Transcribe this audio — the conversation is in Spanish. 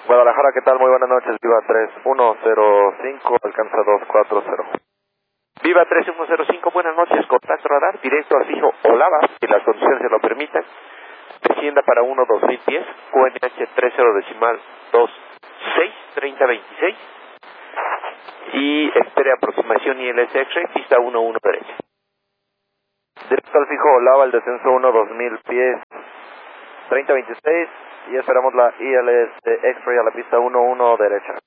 Guadalajara, ¿qué tal? Muy buenas noches. Viva 3105, alcanza 240. Viva 3105, buenas noches. Contacto radar, directo al fijo Olava, si las condiciones se lo permitan. Descienda para 1-2010, QNH 30 decimal 26, 3026. Y espere aproximación ILS X-ray, pista 11 derecha. Directo al fijo Olava, el descenso 1-2000 pies, 3026. Y esperamos la ILS X-ray a la pista 11 derecha.